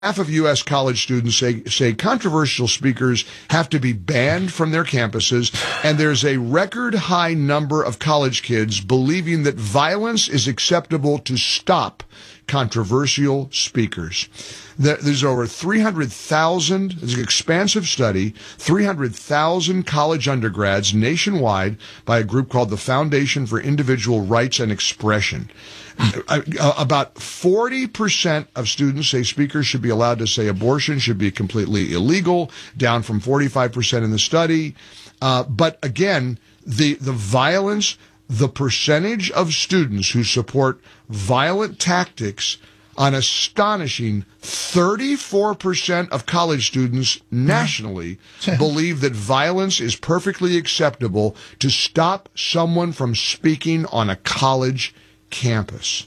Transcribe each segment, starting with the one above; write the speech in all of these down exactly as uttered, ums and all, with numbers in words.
Half of U S college students say, say controversial speakers have to be banned from their campuses, and there's a record high number of college kids believing that violence is acceptable to stop controversial speakers. There's over three hundred thousand, it's an expansive study, three hundred thousand college undergrads nationwide by a group called the Foundation for Individual Rights and Expression. Uh, about forty percent of students say speakers should be allowed to say abortion should be completely illegal, down from forty-five percent in the study. Uh, but again, the, the violence, the percentage of students who support violent tactics, an astonishing thirty-four percent of college students nationally believe that violence is perfectly acceptable to stop someone from speaking on a college campus.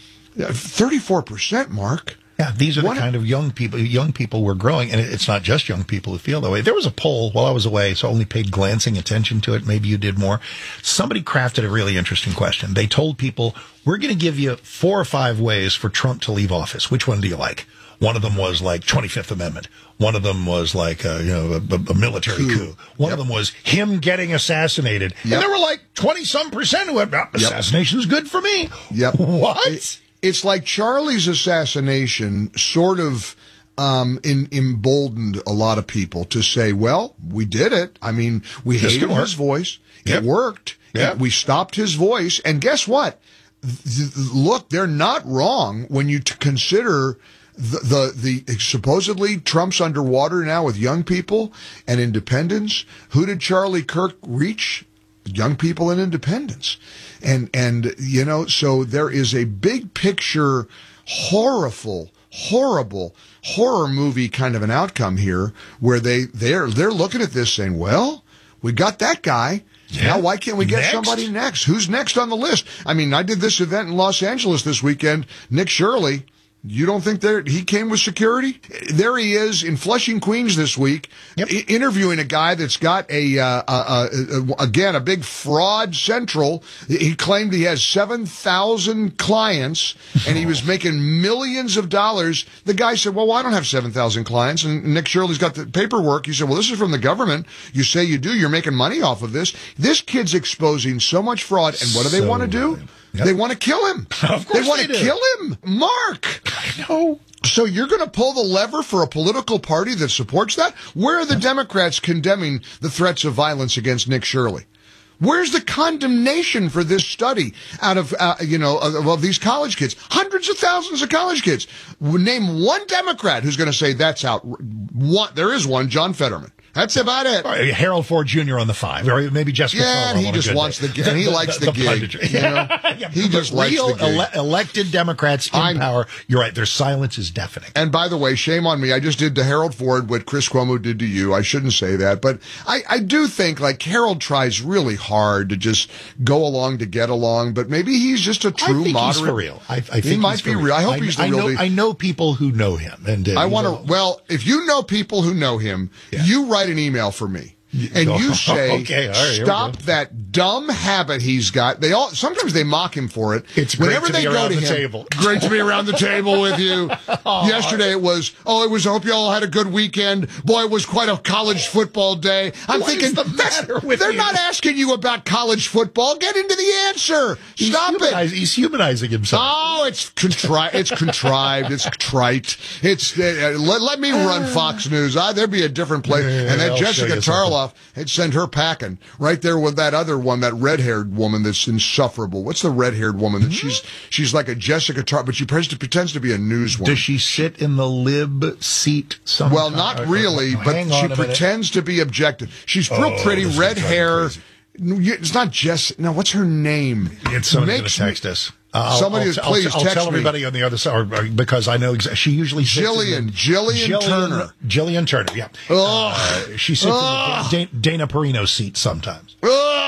thirty-four percent, Mark. Yeah, these are the What? kind of young people, young people we're growing, and it's not just young people who feel that way. There was a poll while I was away, so I only paid glancing attention to it. Maybe you did more. Somebody crafted a really interesting question. They told people, we're going to give you four or five ways for Trump to leave office. Which one do you like? One of them was like twenty-fifth Amendment. One of them was like a, you know, a, a military coup. coup. One Yep. of them was him getting assassinated. Yep. And there were like twenty-some percent who went, oh, assassination's good for me. Yep. What? It, it's like Charlie's assassination sort of um, in, emboldened a lot of people to say, well, we did it. I mean, we This hated can work. his voice. Yep. It worked. Yep. And we stopped his voice. And guess what? Th- look, they're not wrong when you t- consider the, the, the supposedly Trump's underwater now with young people and independence. Who did Charlie Kirk reach? Young people and independence. And, and, you know, so there is a big picture, horrible, horrible horror movie kind of an outcome here where they, they're, they're looking at this saying, well, we got that guy. Yeah. Now, why can't we get Next? somebody next? Who's next on the list? I mean, I did this event in Los Angeles this weekend. Nick Shirley. You don't think that he came with security? There he is in Flushing, Queens this week, Yep. I- interviewing a guy that's got a, uh, uh, uh, again, a big fraud central. He claimed he has seven thousand clients and he was making millions of dollars. The guy said, well, I don't have seven thousand clients. And Nick Shirley's got the paperwork. He said, well, this is from the government. You say you do. You're making money off of this. This kid's exposing so much fraud. And what do they So want to do? brilliant. Yep. They want to kill him. Of course they want they to do. kill him. Mark. I know. So you're going to pull the lever for a political party that supports that? Where are the Democrats condemning the threats of violence against Nick Shirley? Where's the condemnation for this study out of, uh, you know, of, of these college kids? Hundreds of thousands of college kids. Name one Democrat who's going to say that's out. One, there is one, John Fetterman. That's about it. All right, Harold Ford Junior on the five, or maybe Jessica. Yeah, and Thorne he on a just good wants day. the gig. And he likes the, gig. punditry. You know? Yeah, He just but likes real the gig. ele- elected Democrats in I'm- power. You're right. Their silence is deafening. And by the way, shame on me. I just did to Harold Ford what Chris Cuomo did to you. I shouldn't say that. But I, I do think, like, Harold tries really hard to just go along to get along. But maybe he's just a true I think moderate. he's for real. I, I think he might he's be for real. I hope he's the I real know, deal. I know people who know him. And uh, I he's want a- to, well, if you know people who know him, Yeah. you write an email for me. And you say, Okay, all right, here we stop go. that dumb habit he's got. They all sometimes they mock him for it. It's great Whenever to they be go around to the him, table. Great to be around the table with you. Yesterday it was, oh, it was. I hope you all had a good weekend. Boy, it was quite a college football day. I'm What thinking is the that's- matter with they're you? not asking you about college football. Get into the answer. He's Stop it. humanize- He's humanizing himself. Oh, it's contrived. It's contrived. It's trite. It's uh, let, let me run Fox News. Ah, there'd be a different place. Yeah, and then I'll show Jessica you something. Tarloff had sent her packing right there with that other one, that red-haired woman that's insufferable. What's the red-haired woman that she's she's like a Jessica Tar, but she pretends to, pretends to be a newswoman. Does she sit in the lib seat sometimes? Well, not really, but Hang she on a minute. pretends to be objective. She's real Oh, pretty, this is red driving me hair. crazy. It's not Jess. No, what's her name? It's somebody's going Makes to text me- us. Uh, I'll- Somebody, I'll, please I'll, I'll text tell me. everybody on the other side, or, or, because I know exactly. She usually sits Jillian, in the, Jillian Turner. Jillian Turner, yeah. Ugh. Uh, she sits Ugh. in the Dana, Dana Perino seat sometimes. Ugh.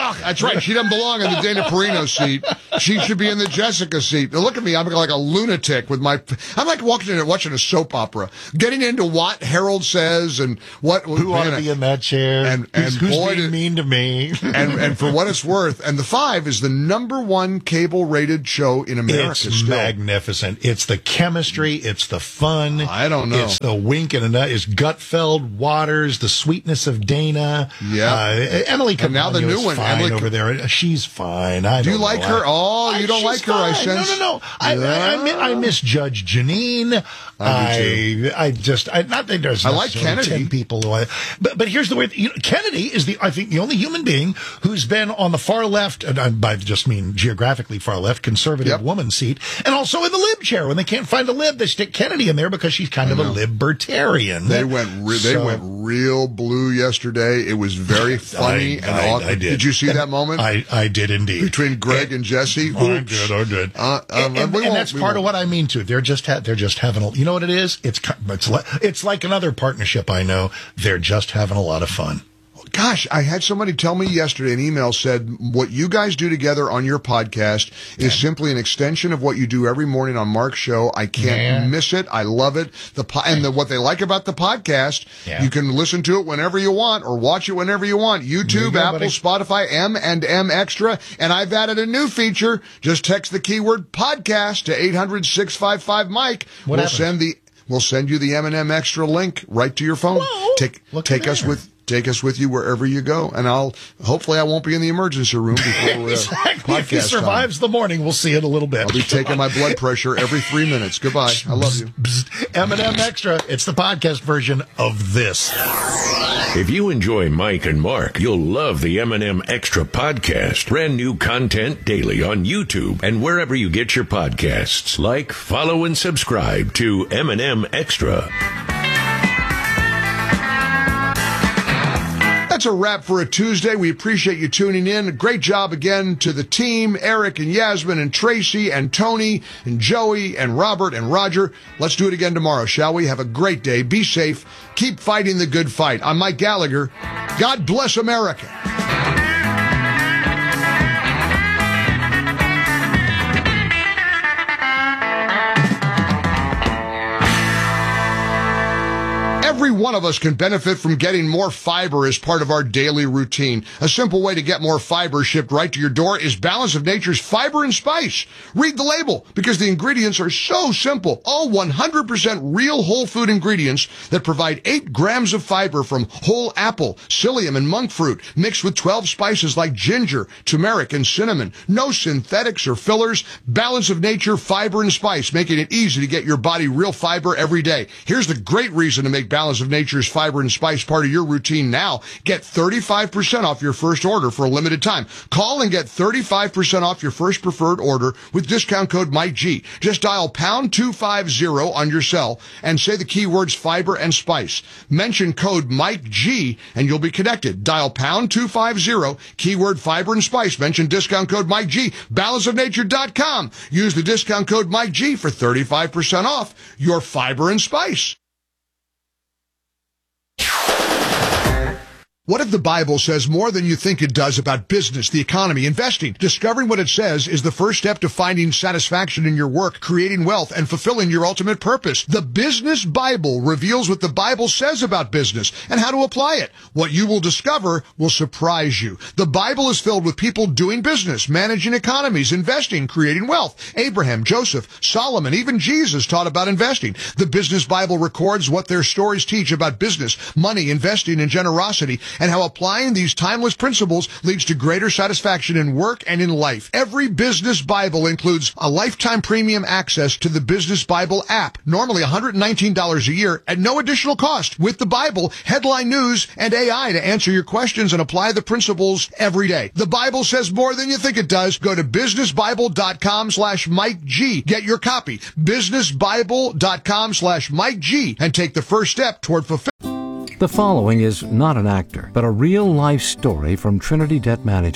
Ugh, that's right. She doesn't belong in the Dana Perino seat. She should be in the Jessica seat. Now look at me. I'm like a lunatic with my, I'm like walking in and watching a soap opera, getting into what Harold says and what, who ought to be in that chair and, and and who's boy, being mean to me. and, and for what it's worth. And The Five is the number one cable rated show in America. It's still. magnificent. It's the chemistry. It's the fun. I don't know. It's the wink and a nut. It's Gutfeld, Waters, the sweetness of Dana. Yeah. Uh, Emily And now the Cavagno new is one, fine Emily- over there. She's fine. I Do you don't like know. her? Oh, I- you don't she's like her, I fine. sense. No, no, no. I, I, I, mi- I miss Judge Janine. I I, I just, I, not that there's I like necessarily Kennedy. ten people who I, but, but here's the way, you know, Kennedy is the, I think, the only human being who's been on the far left, and I by just mean geographically far left, conservative Yep. woman seat, and also in the lib chair. When they can't find a lib, they stick Kennedy in there because she's kind of a libertarian. They went re- they So- went real blue yesterday. It was very funny I, and I, awkward. I did. you see And that moment I, I did indeed. between Greg and Jesse? I Oops. did, I did. Uh, um, and and, we and won't- that's we part of won't. what I mean too. They're just ha- they're just having a, you know what it is? It's ki- it's like it's like another partnership I know. They're just having a lot of fun. Gosh, I had somebody tell me yesterday, an email said, what you guys do together on your podcast is simply an extension of what you do every morning on Mark's show. I can't Yeah. miss it. I love it. The po- And the, what they like about the podcast, Yeah. you can listen to it whenever you want or watch it whenever you want. YouTube, There you go, Apple, buddy. Spotify, M and M Extra. And I've added a new feature. Just text the keyword podcast to eight hundred, six five five, Mike. What we'll happens? send the We'll send you the M and M Extra link right to your phone. Whoa. Take Look take at us there. with take us with you wherever you go, and I'll hopefully I won't be in the emergency room before uh, Exactly. If he podcast time. survives the morning, we'll see it a little bit. I'll be taking my blood pressure every three minutes. Goodbye. I love you. M and M Extra. It's the podcast version of this. If you enjoy Mike and Mark, you'll love the M and M Extra podcast. Brand new content daily on YouTube and wherever you get your podcasts. Like, follow, and subscribe to M and M Extra. That's a wrap for a Tuesday. We appreciate you tuning in. Great job again to the team, Eric and Yasmin and Tracy and Tony and Joey and Robert and Roger. Let's do it again tomorrow, shall we? Have a great day. Be safe. Keep fighting the good fight. I'm Mike Gallagher. God bless America. Every one of us can benefit from getting more fiber as part of our daily routine. A simple way to get more fiber shipped right to your door is Balance of Nature's Fiber and Spice. Read the label because the ingredients are so simple. All one hundred percent real whole food ingredients that provide eight grams of fiber from whole apple, psyllium, and monk fruit mixed with twelve spices like ginger, turmeric, and cinnamon. No synthetics or fillers. Balance of Nature Fiber and Spice, making it easy to get your body real fiber every day. Here's the great reason to make Balance of Nature's Fiber and Spice part of your routine now. Get thirty-five percent off your first order for a limited time. Call and get thirty-five percent off your first preferred order with discount code Mike G. Just dial pound two fifty on your cell and say the keywords fiber and spice. Mention code Mike G and you'll be connected. Dial pound two fifty, keyword fiber and spice. Mention discount code Mike G. balance of nature dot com. Use the discount code Mike G for thirty-five percent off your fiber and spice. What if the Bible says more than you think it does about business, the economy, investing? Discovering what it says is the first step to finding satisfaction in your work, creating wealth, and fulfilling your ultimate purpose. The Business Bible reveals what the Bible says about business and how to apply it. What you will discover will surprise you. The Bible is filled with people doing business, managing economies, investing, creating wealth. Abraham, Joseph, Solomon, even Jesus taught about investing. The Business Bible records what their stories teach about business, money, investing, and generosity, and how applying these timeless principles leads to greater satisfaction in work and in life. Every Business Bible includes a lifetime premium access to the Business Bible app, normally one hundred nineteen dollars a year at no additional cost. With the Bible, headline news, and A I to answer your questions and apply the principles every day. The Bible says more than you think it does. Go to businessbible.com slash Mike G. Get your copy. businessbible.com slash Mike G. and take the first step toward fulfilling. The following is not an actor, but a real-life story from Trinity Debt Management.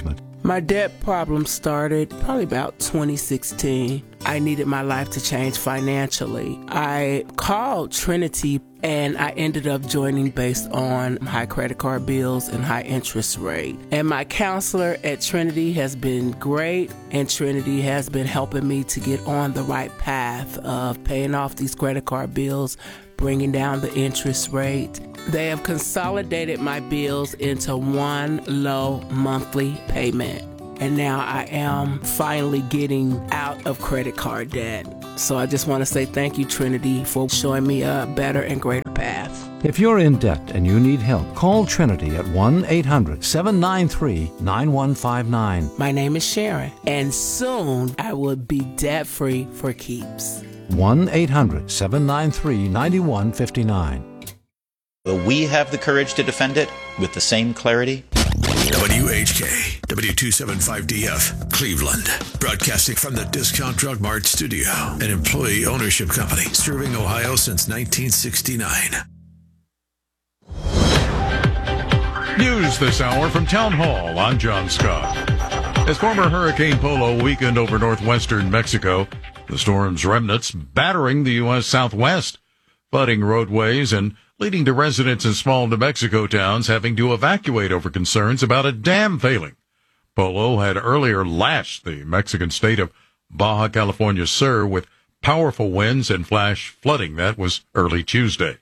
My debt problem started probably about twenty sixteen. I needed my life to change financially. I called Trinity and I ended up joining based on high credit card bills and high interest rate. And my counselor at Trinity has been great, and Trinity has been helping me to get on the right path of paying off these credit card bills, bringing down the interest rate. They have consolidated my bills into one low monthly payment. And now I am finally getting out of credit card debt. So I just want to say thank you, Trinity, for showing me a better and greater path. If you're in debt and you need help, call Trinity at one eight hundred seven nine three nine one five nine. My name is Sharon, and soon I will be debt-free for keeps. one eight hundred seven nine three nine one five nine. Will we have the courage to defend it with the same clarity? W H K, W two seventy-five D F, Cleveland. Broadcasting from the Discount Drug Mart studio, an employee ownership company serving Ohio since nineteen sixty-nine. News this hour from Town Hall. I'm John Scott. As former Hurricane Polo weakened over northwestern Mexico, the storm's remnants battering the U S Southwest, flooding roadways and leading to residents in small New Mexico towns having to evacuate over concerns about a dam failing. Polo had earlier lashed the Mexican state of Baja California Sur with powerful winds and flash flooding. That was early Tuesday.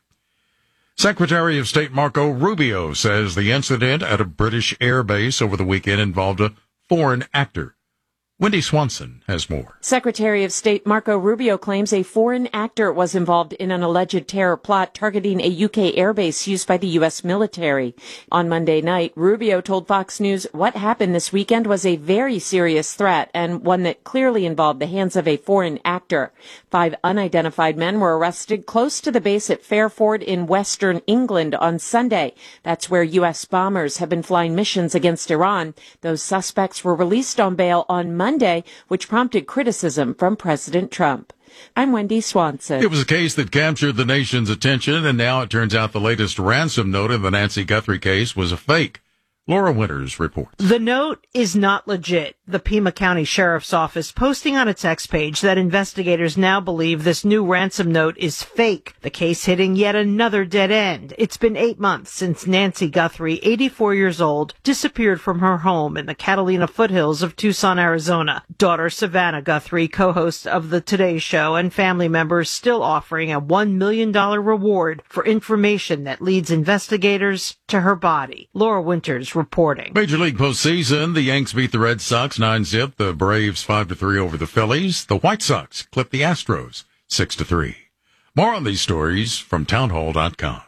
Secretary of State Marco Rubio says the incident at a British air base over the weekend involved a foreign actor. Wendy Swanson has more. Secretary of State Marco Rubio claims a foreign actor was involved in an alleged terror plot targeting a U K airbase used by the U S military. On Monday night, Rubio told Fox News what happened this weekend was a very serious threat and one that clearly involved the hands of a foreign actor. Five unidentified men were arrested close to the base at Fairford in western England on Sunday. That's where U S bombers have been flying missions against Iran. Those suspects were released on bail on Monday. Monday, which prompted criticism from President Trump. I'm Wendy Swanson. It was a case that captured the nation's attention, and now it turns out the latest ransom note in the Nancy Guthrie case was a fake. Laura Winters reports. The note is not legit. The Pima County Sheriff's Office posting on its X page that investigators now believe this new ransom note is fake. The case hitting yet another dead end. It's been eight months since Nancy Guthrie, eighty-four years old, disappeared from her home in the Catalina foothills of Tucson, Arizona. Daughter Savannah Guthrie, co-host of the Today Show, and family members still offering a one million dollars reward for information that leads investigators to her body. Laura Winters reporting. Major League postseason, the Yanks beat the Red Sox nine zip, the Braves five to three over the Phillies, the White Sox clipped the Astros six to three. More on these stories from townhall dot com.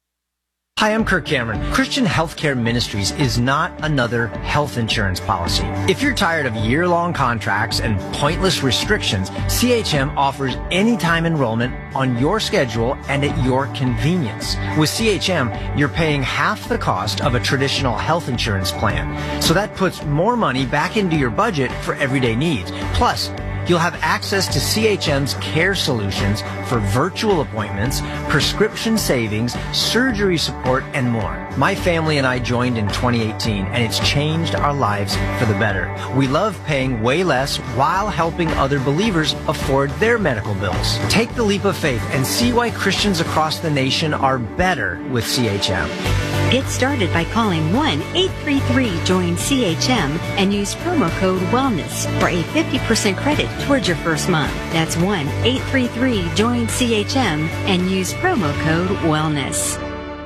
Hi, I'm Kirk Cameron. Christian Healthcare Ministries is not another health insurance policy. If you're tired of year-long contracts and pointless restrictions, C H M offers anytime enrollment on your schedule and at your convenience. With C H M, you're paying half the cost of a traditional health insurance plan. So that puts more money back into your budget for everyday needs. Plus, you'll have access to C H M's care solutions for virtual appointments, prescription savings, surgery support, and more. My family and I joined in twenty eighteen, and it's changed our lives for the better. We love paying way less while helping other believers afford their medical bills. Take the leap of faith and see why Christians across the nation are better with C H M. Get started by calling one eight three three join C H M and use promo code WELLNESS for a fifty percent credit towards your first month. That's one eight three three join C H M and use promo code WELLNESS.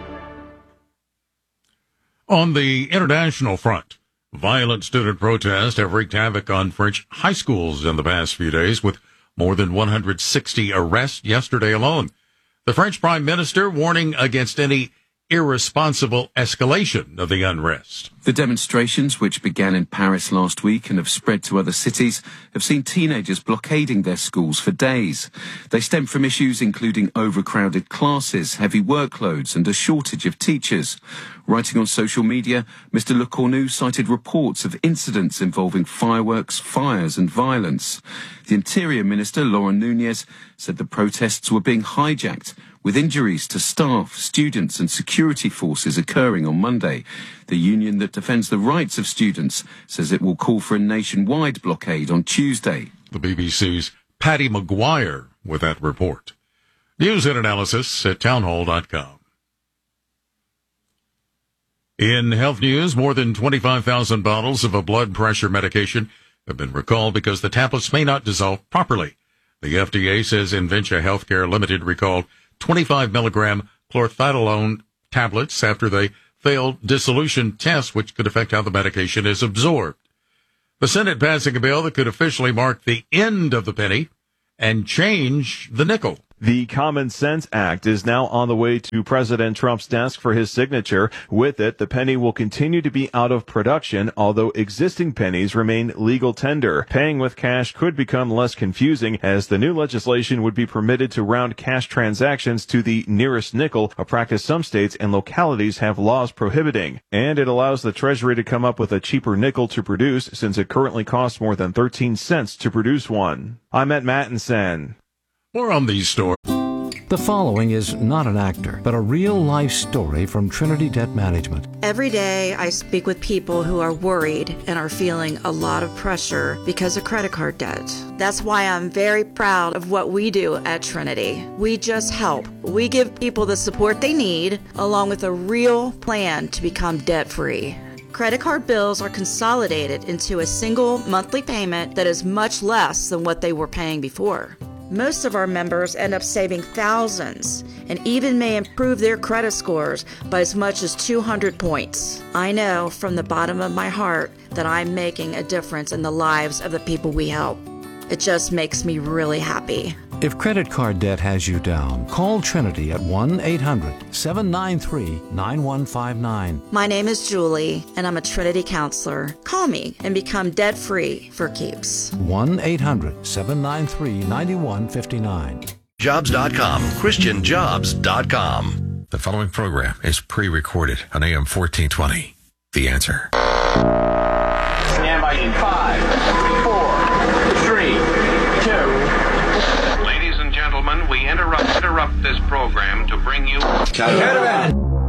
On the international front, violent student protests have wreaked havoc on French high schools in the past few days, with more than one hundred sixty arrests yesterday alone. The French Prime Minister warning against any irresponsible escalation of the unrest. The demonstrations, which began in Paris last week and have spread to other cities, have seen teenagers blockading their schools for days. They stem from issues including overcrowded classes, heavy workloads and a shortage of teachers. Writing on social media, Mister Le Cornu cited reports of incidents involving fireworks, fires and violence. The Interior Minister, Laurent Nunez, said the protests were being hijacked, with injuries to staff, students and security forces occurring on Monday. The union that that defends the rights of students says it will call for a nationwide blockade on Tuesday. The B B C's Patty McGuire with that report. News and analysis at townhall dot com. In health news, more than twenty-five thousand bottles of a blood pressure medication have been recalled because the tablets may not dissolve properly. The F D A says Inventia Healthcare Limited recalled twenty-five milligram chlorthalidone tablets after they failed dissolution tests, which could affect how the medication is absorbed. The Senate passing a bill that could officially mark the end of the penny and change the nickel. The Common Sense Act is now on the way to President Trump's desk for his signature. With it, the penny will continue to be out of production, although existing pennies remain legal tender. Paying with cash could become less confusing, as the new legislation would be permitted to round cash transactions to the nearest nickel, a practice some states and localities have laws prohibiting. And it allows the Treasury to come up with a cheaper nickel to produce, since it currently costs more than thirteen cents to produce one. I'm Ed Mattinson. More on these stories. The following is not an actor, but a real-life story from Trinity Debt Management. Every day I speak with people who are worried and are feeling a lot of pressure because of credit card debt. That's why I'm very proud of what we do at Trinity. We just help. We give people the support they need, along with a real plan to become debt-free. Credit card bills are consolidated into a single monthly payment that is much less than what they were paying before. Most of our members end up saving thousands and even may improve their credit scores by as much as two hundred points. I know from the bottom of my heart that I'm making a difference in the lives of the people we help. It just makes me really happy. If credit card debt has you down, call Trinity at one eight hundred seven nine three nine one five nine. My name is Julie, and I'm a Trinity counselor. Call me and become debt-free for keeps. one eight hundred seven nine three nine one five nine. Jobs dot com, Christian Jobs dot com. The following program is pre-recorded on A M fourteen twenty. The Answer. Stand by in five, four, three, two. Ladies and gentlemen, we interrupt interrupt this program to bring you.